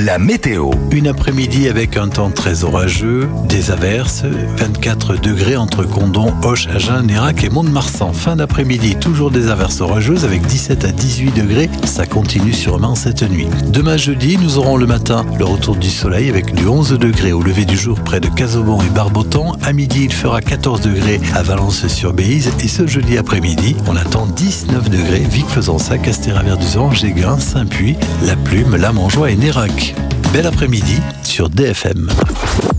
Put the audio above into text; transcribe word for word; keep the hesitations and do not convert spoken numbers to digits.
la météo. Une après-midi avec un temps très orageux, des averses, vingt-quatre degrés entre Condom, Auch, Agen, Nérac et Mont-de-Marsan. Fin d'après-midi, toujours des averses orageuses avec dix-sept à dix-huit degrés. Ça continue sûrement cette nuit. Demain jeudi, nous aurons le matin le retour du soleil avec du onze degrés au lever du jour près de Casaubon et Barbotan. À midi, il fera quatorze degrés à Valence-sur-Béise. Et ce jeudi après-midi, on attend dix-neuf degrés, Vic-Fezensac, Castéra-Verduzan, Géguin, Saint-Puy, La Plume, La Montjoie et Nérac. Bel après-midi sur D F M.